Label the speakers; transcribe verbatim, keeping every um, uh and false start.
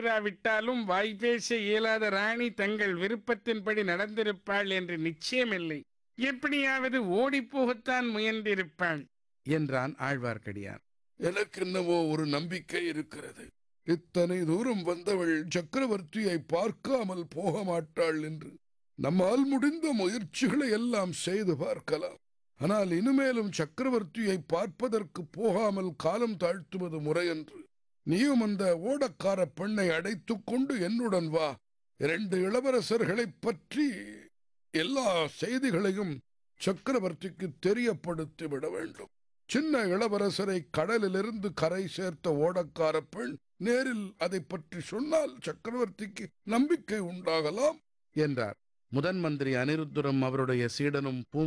Speaker 1: இராவிட்டாலும் வாய் பேச இயலாத ராணி தங்கள் விருப்பத்தின்படி நடந்திருப்பாள் என்று நிச்சயமில்லை. எப்படியாவது ஓடிப்போகத்தான் முயன்றிருப்பாள் என்றான் ஆழ்வார்க்கடியான்.
Speaker 2: எனக்கு என்னவோ ஒரு நம்பிக்கை இருக்கிறது. இத்தனை தூரம் வந்தவள் சக்கரவர்த்தியை பார்க்காமல் போக மாட்டாள் என்று. நம்மால் முடிந்த முயற்சிகளை எல்லாம் செய்து பார்க்கலாம். ஆனால் இனிமேலும் சக்கரவர்த்தியை பார்ப்பதற்கு போகாமல் காலம் தாழ்த்துவது முறையன்று. நீயும் அந்த ஓடக்கார பெண்ணை அடைத்துக் கொண்டு என்னுடன் வா. இரண்டு இளவரசர்களைப் பற்றி எல்லா செய்திகளையும் சக்கரவர்த்திக்கு தெரியப்படுத்தி விட வேண்டும். சின்ன இளவரசரை கடலிலிருந்து கரை சேர்த்த ஓடக்கார பெண் நேரில் அதை பற்றி சொன்னால் சக்கரவர்த்திக்கு நம்பிக்கை உண்டாகலாம்
Speaker 1: என்றார். முதன் மந்திரி அனிருத்தரும் அவருடைய சீடனும்